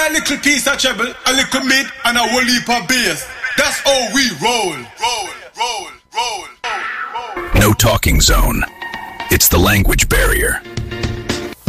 a little piece of treble, a little mid, and a whole heap of bass. That's how we roll. No talking zone. It's the language barrier.